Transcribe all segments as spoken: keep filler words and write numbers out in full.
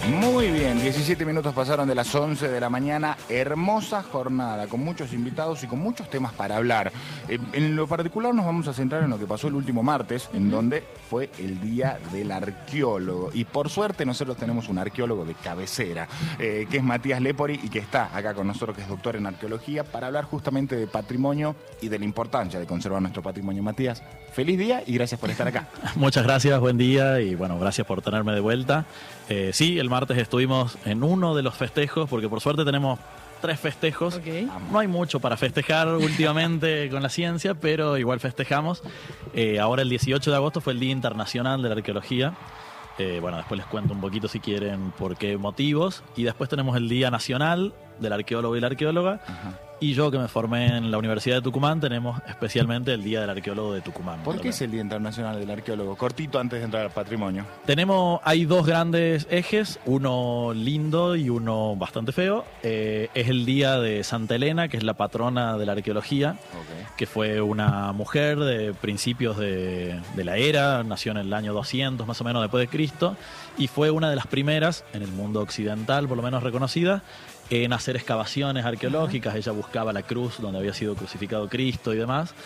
Muy bien, diecisiete minutos pasaron de las once de la mañana. Hermosa jornada, con muchos invitados y con muchos temas para hablar. Eh, en lo particular nos vamos a centrar en lo que pasó el último martes, en donde fue el Día del Arqueólogo. Y por suerte nosotros tenemos un arqueólogo de cabecera, eh, que es Matías Lepori, y que está acá con nosotros, que es doctor en arqueología, para hablar justamente de patrimonio y de la importancia de conservar nuestro patrimonio. Matías, feliz día y gracias por estar acá. Muchas gracias, buen día y bueno, gracias por tenerme de vuelta. Eh, sí, el martes estuvimos en uno de los festejos, porque por suerte tenemos tres festejos. Okay. No hay mucho para festejar últimamente con la ciencia, pero igual festejamos. Eh, ahora el dieciocho de agosto fue el Día Internacional de la Arqueología. Eh, bueno, después les cuento un poquito si quieren por qué motivos. Y después tenemos el Día Nacional del Arqueólogo y la Arqueóloga. Ajá. Y yo, que me formé en la Universidad de Tucumán, tenemos especialmente el Día del Arqueólogo de Tucumán. ¿Por qué es el Día Internacional del Arqueólogo? Cortito antes de entrar al patrimonio. Tenemos, hay dos grandes ejes, uno lindo y uno bastante feo. Eh, es el Día de Santa Elena, que es la patrona de la arqueología, okay. que fue una mujer de principios de, de la era, nació en el año doscientos más o menos después de Cristo, y fue una de las primeras en el mundo occidental, por lo menos reconocida, en hacer excavaciones arqueológicas. Uh-huh. Ella buscaba la cruz donde había sido crucificado Cristo y demás.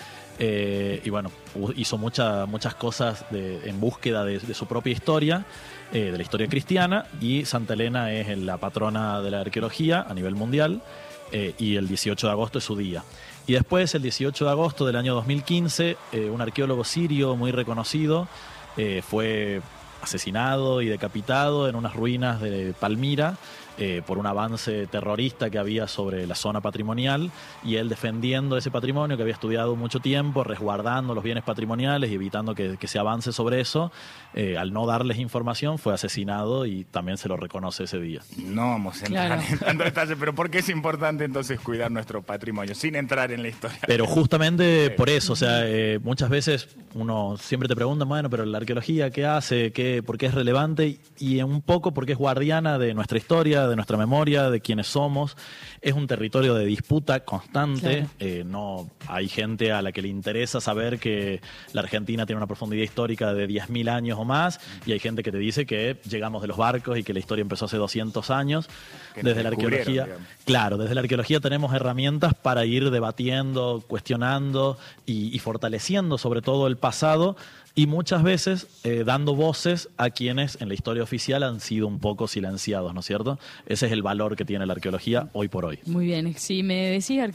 Eh, y bueno, hizo mucha, muchas cosas de, en búsqueda de, de su propia historia, eh, de la historia cristiana. Y Santa Elena es la patrona de la arqueología a nivel mundial. Eh, y el dieciocho de agosto es su día. Y después, el dieciocho de agosto del año dos mil quince, eh, un arqueólogo sirio muy reconocido eh, fue asesinado y decapitado en unas ruinas de Palmira eh, por un avance terrorista que había sobre la zona patrimonial, y él defendiendo ese patrimonio que había estudiado mucho tiempo, resguardando los bienes patrimoniales y evitando que, que se avance sobre eso, eh, al no darles información fue asesinado, y también se lo reconoce ese día. No vamos a entrar claro. en tanto detalle, pero ¿por qué es importante entonces cuidar nuestro patrimonio sin entrar en la historia? Pero justamente por eso, o sea, eh, muchas veces uno siempre te pregunta, bueno, pero la arqueología, ¿qué hace? ¿Qué, ¿Por qué es relevante? Y un poco porque es guardiana de nuestra historia, de nuestra memoria, de quiénes somos. Es un territorio de disputa constante. Claro. Eh, no hay gente a la que le interesa saber que la Argentina tiene una profundidad histórica de diez mil años o más, y hay gente que te dice que llegamos de los barcos y que la historia empezó hace doscientos años. Que desde la arqueología, digamos. Claro, desde la arqueología tenemos herramientas para ir debatiendo, cuestionando y, y fortaleciendo sobre todo el pasado, y muchas veces eh, dando voces a quienes en la historia oficial han sido un poco silenciados, ¿no es cierto? Ese es el valor que tiene la arqueología hoy por hoy. Muy bien, si me decís